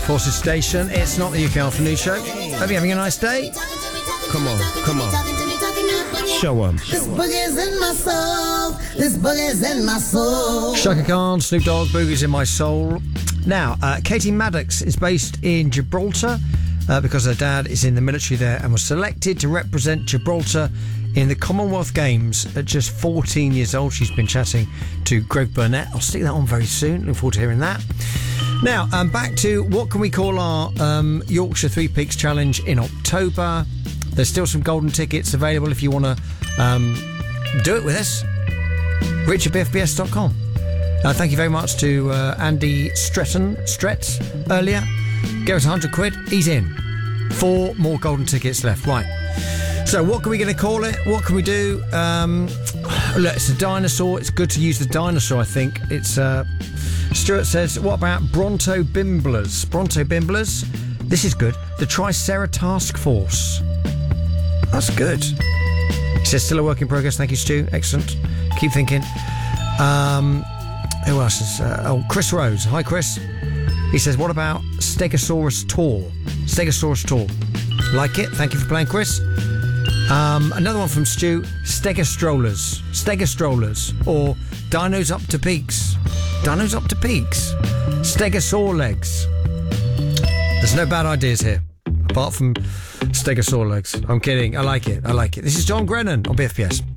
Forces Station. It's not the UK Afternoon Show. Hope you're having a nice day. Come on. Show 'em. This boogie's in my soul. This boogie's in my soul. Shaka Khan, Snoop Dogg, Boogie's in My Soul. Now, Katie Maddox is based in Gibraltar because her dad is in the military there and was selected to represent Gibraltar in the Commonwealth Games at just 14 years old. She's been chatting to Greg Burnett. I'll stick that on very soon. Look forward to hearing that. Now, back to what can we call our Yorkshire Three Peaks Challenge in October. There's still some golden tickets available if you want to do it with us. richardbfbs.com. Thank you very much to Andy Stretz earlier. Gave us 100 quid. He's in. 4 more golden tickets left. Right. So what are we going to call it? What can we do? Look, it's a dinosaur. It's good to use the dinosaur, I think. It's Stuart says, what about Bronto Bimblers? Bronto Bimblers? This is good. The Tricera Task Force. That's good. He says, still a work in progress. Thank you, Stu. Excellent. Keep thinking. Who else is... Chris Rose. Hi, Chris. He says, what about Stegosaurus Tor? Stegosaurus Tor. Like it. Thank you for playing, Chris. Another one from Stu. Stegostrollers. Stegostrollers. Or Dinos Up to Peaks. Dinos Up to Peaks. Stegosaur legs. There's no bad ideas here. Apart from Stegosaur legs. I'm kidding. I like it. This is John Grennan on BFPS.